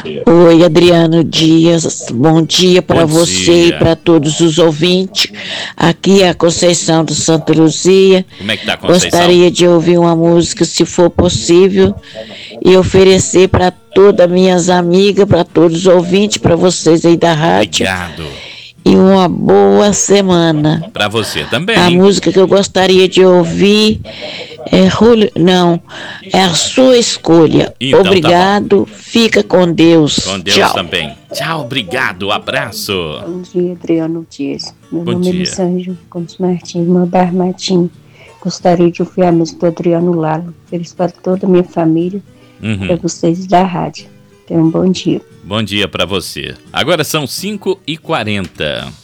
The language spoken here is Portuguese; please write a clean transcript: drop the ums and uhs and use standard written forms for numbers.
Oi, Adriano Dias. Bom dia para Bom você dia. e para todos os ouvintes. Aqui é a Conceição do Santa Luzia. Como é que tá, Conceição? Gostaria de ouvir uma música, se for possível, e oferecer para todas minhas amigas, para todos os ouvintes, para vocês aí da rádio. Obrigado. E uma boa semana. Para você também. A música que eu gostaria de ouvir é a sua escolha. Então, obrigado, fica com Deus. Com Deus Tchau. também. Tchau, obrigado, abraço. Bom dia, Adriano Dias. Meu Bom nome é dia. Lisângela Gomes Martins, Mabar Martins. Gostaria de ouvir a música do Adriano Lalo. Feliz para toda a minha família, para vocês da rádio. Tenham um bom dia. Bom dia para você. Agora são 5h40.